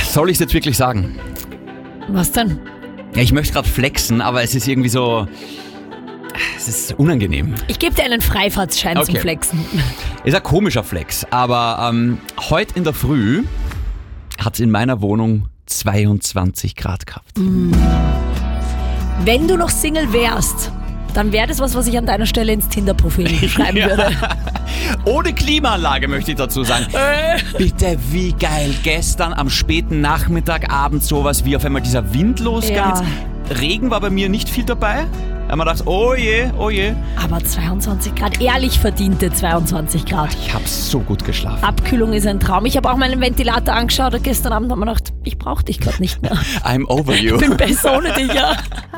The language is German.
Soll ich es jetzt wirklich sagen? Was denn? Ja, ich möchte gerade flexen, aber es ist irgendwie so... Es ist unangenehm. Ich gebe dir einen Freifahrtschein zum Flexen. Ist ein komischer Flex, aber heute in der Früh hat es in meiner Wohnung 22 Grad gehabt. Wenn du noch Single wärst, dann wäre das was ich an deiner Stelle ins Tinder-Profil schreiben würde. Ohne Klimaanlage möchte ich dazu sagen. Bitte, wie geil. Gestern am späten Nachmittag, Abend sowas, wie auf einmal dieser Wind losgegangen ist. Regen war bei mir nicht viel dabei. Da haben wir gedacht, oh je, oh je. Aber 22 Grad, ehrlich verdiente 22 Grad. Ich habe so gut geschlafen. Abkühlung ist ein Traum. Ich habe auch meinen Ventilator angeschaut und gestern Abend habe ich mir gedacht, ich brauche dich gerade nicht mehr. I'm over you. Ich bin besser ohne dich, ja.